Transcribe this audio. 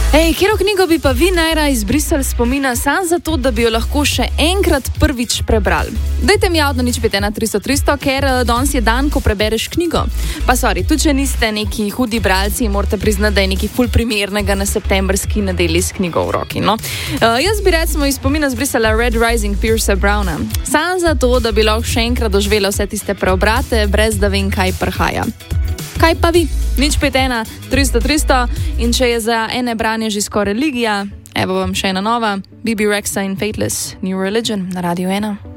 Katero knjigo bi pa vi najraje izbrisali spomina samo zato, da bi jo lahko še enkrat prvič prebrali? Dajte mi javno nič 51300, ker danes je dan, ko prebereš knjigo. Pa sorry, tudi če niste neki hudi bralci, morate priznati, da je nekaj ful primernega na septembrski nedelji s knjigo v roki. No? Jaz bi recimo iz spomina zbrisala Red Rising Piercea Browna. Samo zato, da bi lahko še enkrat doživela vse tiste preobrate, brez da vem, kaj prihaja. Kaj pa vi? Nič 51300 in če je za ene branje že skoraj religija, evo vam še ena nova, Bibi Rexa in Fateless, New Religion na Radio 1.